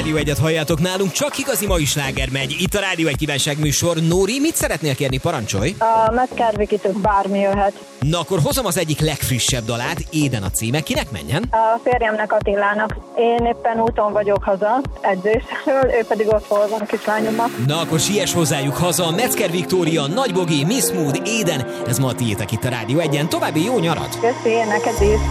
Rádió Egyet halljátok, nálunk csak igazi mai sláger megy. Itt a Rádió Egy kívánságműsor. Nóri, mit szeretnél kérni, parancsolj? A Metcalfe Vikitől bármi jöhet. Na akkor hozom az egyik legfrissebb dalát, Éden a címe. Kinek menjen? A férjemnek, Attilának. Én éppen úton vagyok haza edzésről, ő pedig ott hol van kislányommal. Na akkor siess hozzájuk haza. Metzger Viktória, Nagy Bogi, Miss Mood, Éden. Ez ma a tiétek itt a Rádió Egyen. További jó nyarat! Köszi, neked is!